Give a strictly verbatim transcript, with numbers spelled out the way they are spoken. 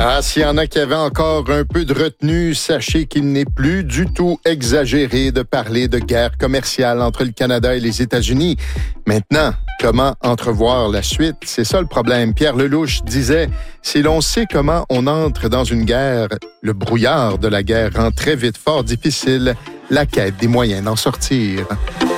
Ah, s'il y en a qui avaient encore un peu de retenue, sachez qu'il n'est plus du tout exagéré de parler de guerre commerciale entre le Canada et les États-Unis. Maintenant, comment entrevoir la suite? C'est ça le problème. Pierre Lelouch disait, si l'on sait comment on entre dans une guerre, le brouillard de la guerre rend très vite fort difficile la quête des moyens d'en sortir.